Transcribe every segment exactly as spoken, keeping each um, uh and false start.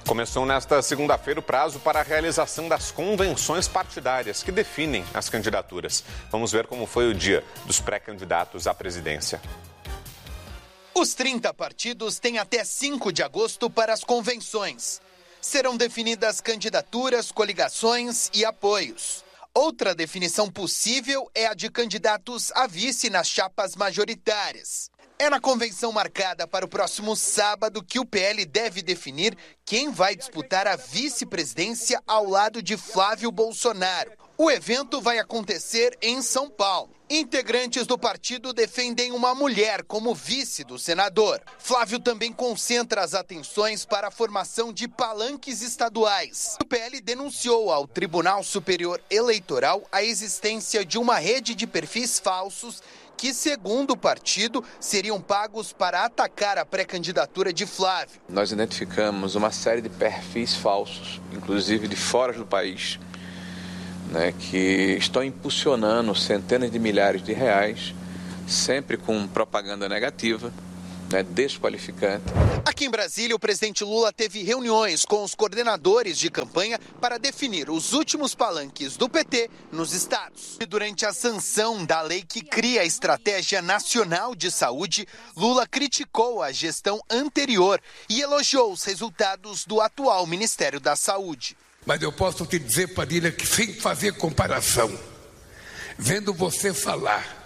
Começou nesta segunda-feira o prazo para a realização das convenções partidárias que definem as candidaturas. Vamos ver como foi o dia dos pré-candidatos à presidência. Os trinta partidos têm até cinco de agosto para as convenções. Serão definidas candidaturas, coligações e apoios. Outra definição possível é a de candidatos a vice nas chapas majoritárias. É na convenção marcada para o próximo sábado que o P L deve definir quem vai disputar a vice-presidência ao lado de Flávio Bolsonaro. O evento vai acontecer em São Paulo. Integrantes do partido defendem uma mulher como vice do senador. Flávio também concentra as atenções para a formação de palanques estaduais. O P L denunciou ao Tribunal Superior Eleitoral a existência de uma rede de perfis falsos que, segundo o partido, seriam pagos para atacar a pré-candidatura de Flávio. Nós identificamos uma série de perfis falsos, inclusive de fora do país, né, que estão impulsionando centenas de milhares de reais, sempre com propaganda negativa, né, desqualificante. Aqui em Brasília, o presidente Lula teve reuniões com os coordenadores de campanha para definir os últimos palanques do P T nos estados. E durante a sanção da lei que cria a Estratégia Nacional de Saúde, Lula criticou a gestão anterior e elogiou os resultados do atual Ministério da Saúde. Mas eu posso te dizer, Padilha, que sem fazer comparação, vendo você falar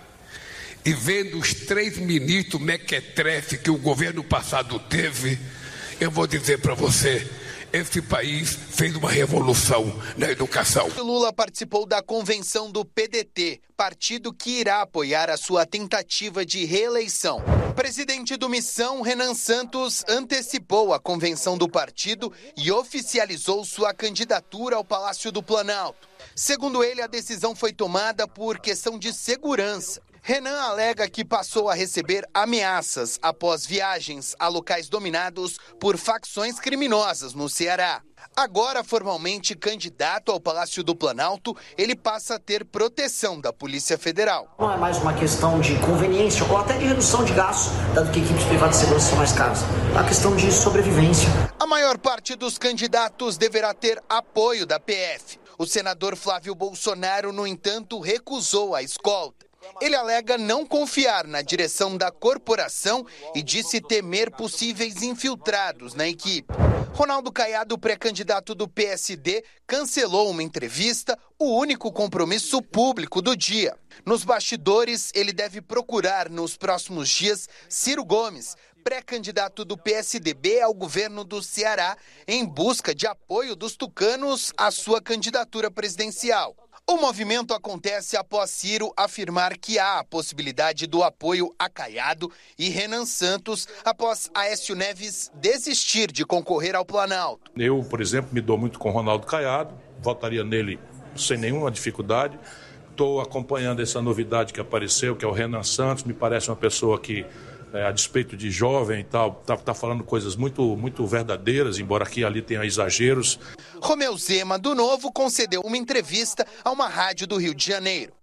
e vendo os três ministros mequetrefe que o governo passado teve, eu vou dizer para você, esse país fez uma revolução na educação. Lula participou da convenção do P D T, partido que irá apoiar a sua tentativa de reeleição. O presidente do Missão, Renan Santos, antecipou a convenção do partido e oficializou sua candidatura ao Palácio do Planalto. Segundo ele, a decisão foi tomada por questão de segurança. Renan alega que passou a receber ameaças após viagens a locais dominados por facções criminosas no Ceará. Agora, formalmente candidato ao Palácio do Planalto, ele passa a ter proteção da Polícia Federal. Não é mais uma questão de conveniência ou até de redução de gastos, dado que equipes privadas de segurança são mais caras. É uma questão de sobrevivência. A maior parte dos candidatos deverá ter apoio da P F. O senador Flávio Bolsonaro, no entanto, recusou a escolta. Ele alega não confiar na direção da corporação e disse temer possíveis infiltrados na equipe. Ronaldo Caiado, pré-candidato do P S D, cancelou uma entrevista, o único compromisso público do dia. Nos bastidores, ele deve procurar nos próximos dias Ciro Gomes, pré-candidato do P S D B ao governo do Ceará, em busca de apoio dos tucanos à sua candidatura presidencial. O movimento acontece após Ciro afirmar que há a possibilidade do apoio a Caiado e Renan Santos após Aécio Neves desistir de concorrer ao Planalto. Eu, por exemplo, me dou muito com Ronaldo Caiado, votaria nele sem nenhuma dificuldade. Estou acompanhando essa novidade que apareceu, que é o Renan Santos, me parece uma pessoa que, é, a despeito de jovem e tal, está tá falando coisas muito, muito verdadeiras, embora aqui e ali tenha exageros. Romeu Zema, do Novo, concedeu uma entrevista a uma rádio do Rio de Janeiro.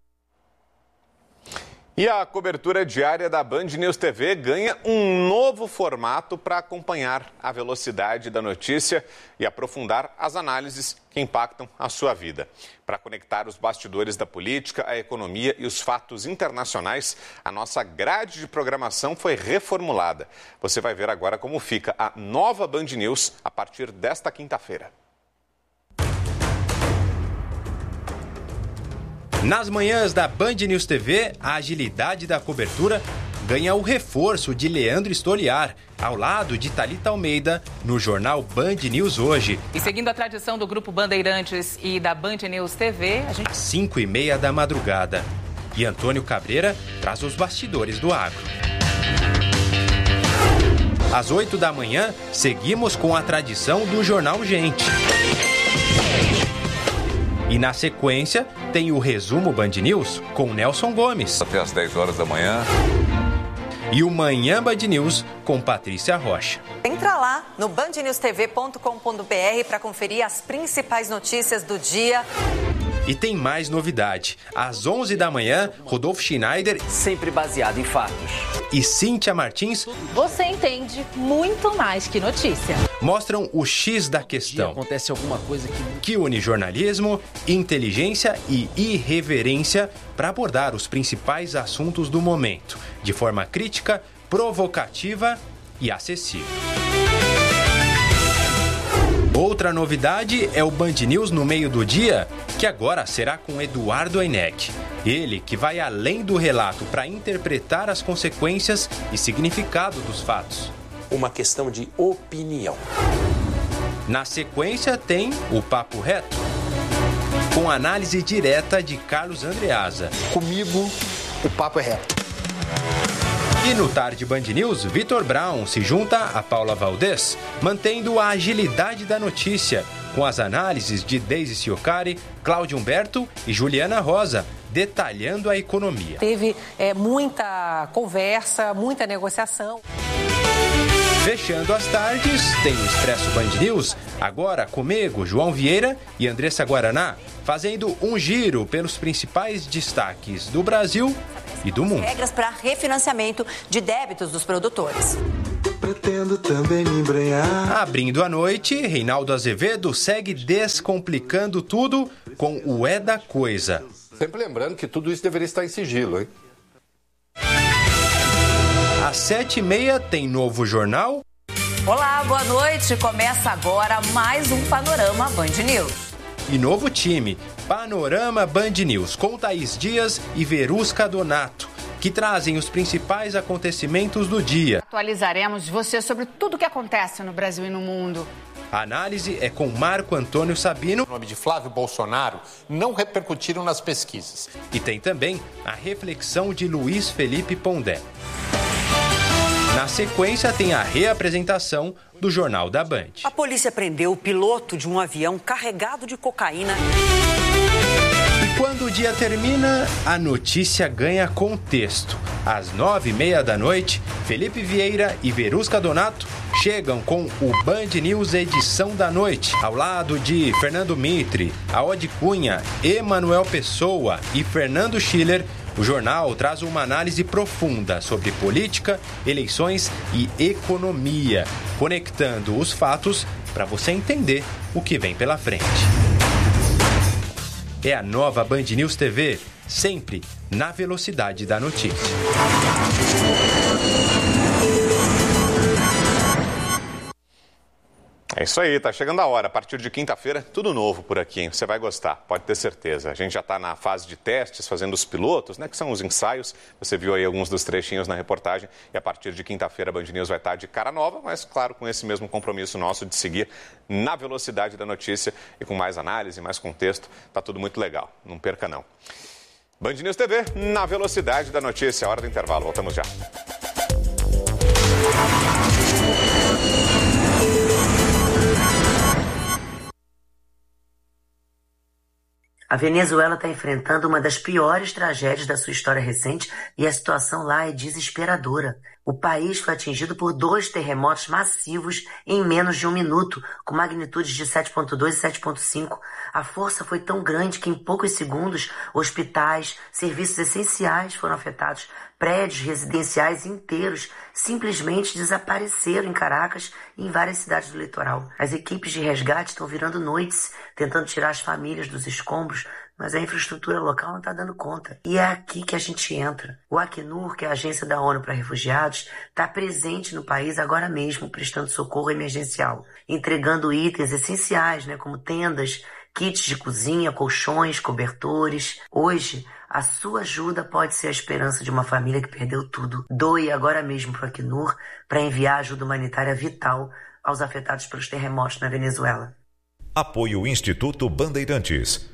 E a cobertura diária da Band News T V ganha um novo formato para acompanhar a velocidade da notícia e aprofundar as análises que impactam a sua vida. Para conectar os bastidores da política, a economia e os fatos internacionais, a nossa grade de programação foi reformulada. Você vai ver agora como fica a nova Band News a partir desta quinta-feira. Nas manhãs da Band News T V, a agilidade da cobertura ganha o reforço de Leandro Stoliar, ao lado de Thalita Almeida, no jornal Band News Hoje. E seguindo a tradição do Grupo Bandeirantes e da Band News T V, a gente... Cinco e meia da madrugada. E Antônio Cabreira traz os bastidores do agro. Às oito da manhã, seguimos com a tradição do Jornal Gente. E na sequência, tem o Resumo Band News com Nelson Gomes. Até às dez horas da manhã. E o Manhã Band News com Patrícia Rocha. Entra lá no band news t v ponto com ponto b r para conferir as principais notícias do dia. E tem mais novidade. Às onze da manhã, Rodolfo Schneider, sempre baseado em fatos, e Cíntia Martins, você entende muito mais que notícia, mostram o X da questão. Acontece alguma coisa que... que une jornalismo, inteligência e irreverência para abordar os principais assuntos do momento, de forma crítica, provocativa e acessível. Outra novidade é o Band News no meio do dia, que agora será com Eduardo Heineck. Ele que vai além do relato para interpretar as consequências e significado dos fatos. Uma questão de opinião. Na sequência tem o Papo Reto, com análise direta de Carlos Andreasa. Comigo, o papo é reto. E no Tarde Band News, Vitor Brown se junta a Paula Valdez, mantendo a agilidade da notícia, com as análises de Deise Ciocari, Cláudio Humberto e Juliana Rosa, detalhando a economia. Teve é, muita conversa, muita negociação. Fechando as tardes, tem o Expresso Band News, agora comigo, João Vieira e Andressa Guaraná, fazendo um giro pelos principais destaques do Brasil e do mundo. Regras para refinanciamento de débitos dos produtores. Pretendo também me embrenhar. Abrindo a noite, Reinaldo Azevedo segue descomplicando tudo com o É da Coisa. Sempre lembrando que tudo isso deveria estar em sigilo, hein? Às sete e meia tem novo jornal. Olá, boa noite. Começa agora mais um Panorama Band News. E novo time, Panorama Band News, com Thaís Dias e Verusca Donato, que trazem os principais acontecimentos do dia. Atualizaremos você sobre tudo o que acontece no Brasil e no mundo. A análise é com Marco Antônio Sabino. O nome de Flávio Bolsonaro não repercutiram nas pesquisas. E tem também a reflexão de Luiz Felipe Pondé. Na sequência, tem a reapresentação do Jornal da Band. A polícia prendeu o piloto de um avião carregado de cocaína. E quando o dia termina, a notícia ganha contexto. Às nove e meia da noite, Felipe Vieira e Verusca Donato chegam com o Band News Edição da Noite, ao lado de Fernando Mitre, Aode Cunha, Emanuel Pessoa e Fernando Schiller. O jornal traz uma análise profunda sobre política, eleições e economia, conectando os fatos para você entender o que vem pela frente. É a nova Band News T V, sempre na velocidade da notícia. É isso aí, tá chegando a hora. A partir de quinta-feira, tudo novo por aqui, hein? Você vai gostar, pode ter certeza. A gente já está na fase de testes, fazendo os pilotos, né? Que são os ensaios. Você viu aí alguns dos trechinhos na reportagem. E a partir de quinta-feira, a Band News vai estar de cara nova, mas, claro, com esse mesmo compromisso nosso de seguir na velocidade da notícia e com mais análise, mais contexto. Tá tudo muito legal. Não perca, não. Band News T V, na velocidade da notícia. Hora do intervalo. Voltamos já. A Venezuela está enfrentando uma das piores tragédias da sua história recente e a situação lá é desesperadora. O país foi atingido por dois terremotos massivos em menos de um minuto, com magnitudes de sete ponto dois e sete ponto cinco. A força foi tão grande que em poucos segundos, hospitais, serviços essenciais foram afetados. Prédios residenciais inteiros simplesmente desapareceram em Caracas e em várias cidades do litoral. As equipes de resgate estão virando noites, tentando tirar as famílias dos escombros, mas a infraestrutura local não está dando conta. E é aqui que a gente entra. O Acnur, que é a agência da ONU para refugiados, está presente no país agora mesmo, prestando socorro emergencial, entregando itens essenciais, né, como tendas, kits de cozinha, colchões, cobertores. Hoje, a sua ajuda pode ser a esperança de uma família que perdeu tudo. Doe agora mesmo para o Acnur para enviar ajuda humanitária vital aos afetados pelos terremotos na Venezuela. Apoio Instituto Bandeirantes.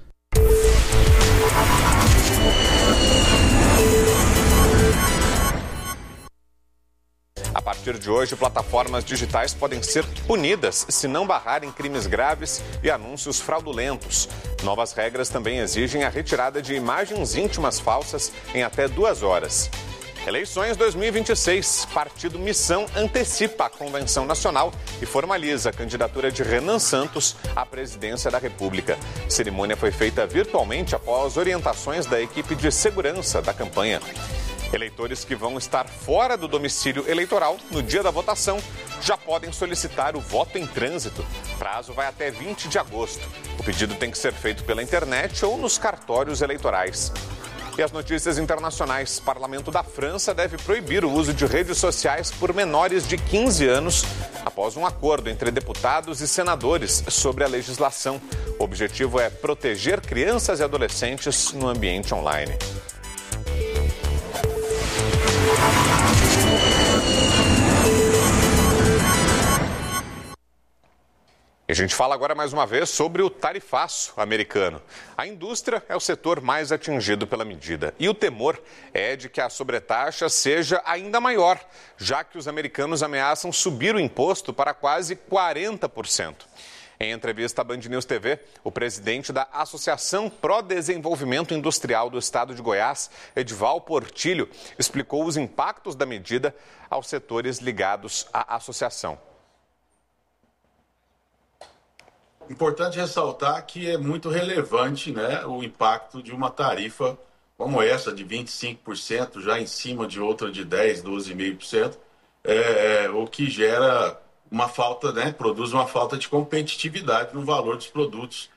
A partir de hoje, plataformas digitais podem ser punidas se não barrarem crimes graves e anúncios fraudulentos. Novas regras também exigem a retirada de imagens íntimas falsas em até duas horas. Eleições dois mil e vinte e seis. Partido Missão antecipa a convenção nacional e formaliza a candidatura de Renan Santos à presidência da República. A cerimônia foi feita virtualmente após orientações da equipe de segurança da campanha. Eleitores que vão estar fora do domicílio eleitoral no dia da votação já podem solicitar o voto em trânsito. O prazo vai até vinte de agosto. O pedido tem que ser feito pela internet ou nos cartórios eleitorais. E as notícias internacionais. Parlamento da França deve proibir o uso de redes sociais por menores de quinze anos após um acordo entre deputados e senadores sobre a legislação. O objetivo é proteger crianças e adolescentes no ambiente online. E a gente fala agora mais uma vez sobre o tarifaço americano. A indústria é o setor mais atingido pela medida. E o temor é de que a sobretaxa seja ainda maior, já que os americanos ameaçam subir o imposto para quase quarenta por cento. Em entrevista à Band News T V, o presidente da Associação Pro Desenvolvimento Industrial do Estado de Goiás, Edival Portilho, explicou os impactos da medida aos setores ligados à associação. Importante ressaltar que é muito relevante, né, o impacto de uma tarifa como essa, de vinte e cinco por cento, já em cima de outra de dez, doze vírgula cinco por cento, é, o que gera uma falta, né, produz uma falta de competitividade no valor dos produtos